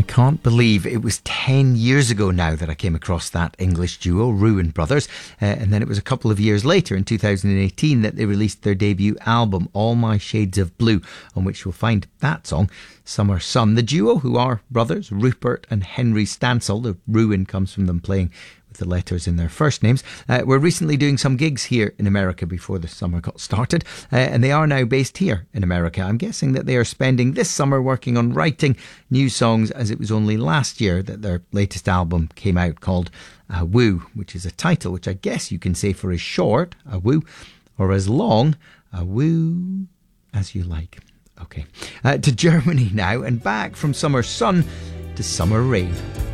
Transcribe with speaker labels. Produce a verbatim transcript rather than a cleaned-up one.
Speaker 1: can't believe it was ten years ago now that I came across that English duo, Ruin Brothers. Uh, and then it was a couple of years later, in two thousand eighteen, that they released their debut album, All My Shades of Blue, on which you'll find that song, Summer Sun. The duo, who are brothers, Rupert and Henry Stansel, the Ruin comes from them playing with the letters in their first names, uh, were recently doing some gigs here in America before the summer got started, uh, and they are now based here in America. I'm guessing that they are spending this summer working on writing new songs, as it was only last year that their latest album came out, called A Woo, which is a title which I guess you can say for as short, A Woo, or as long, A Woo, as you like. Okay, uh, to Germany now, and back from summer sun to summer rain.